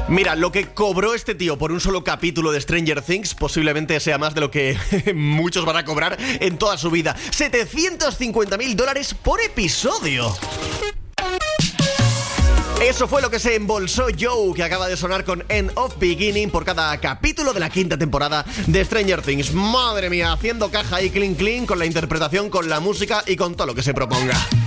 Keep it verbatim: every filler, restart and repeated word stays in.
Mira, lo que cobró este tío por un solo capítulo de Stranger Things posiblemente sea más de lo que muchos van a cobrar en toda su vida. setecientos cincuenta mil dólares por episodio. Eso fue lo que se embolsó Joe, que acaba de sonar con End of Beginning por cada capítulo de la quinta temporada de Stranger Things. Madre mía, haciendo caja ahí clean clean con la interpretación, con la música y con todo lo que se proponga.